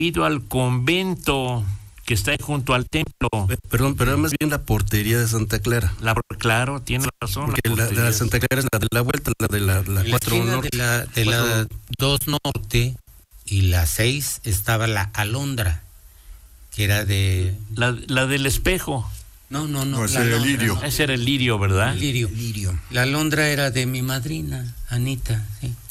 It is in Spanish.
ido al convento que está ahí junto al templo. Perdón, pero más bien la portería de Santa Clara. Claro, tiene razón. Porque la de Santa Clara es la de la vuelta, la de la 4 norte. De la 2 norte y la 6 estaba la Alondra, que era de... La del espejo. No, ese era el lirio. Ese era el lirio, ¿verdad? Lirio. La Alondra era de mi madrina, Anita, sí.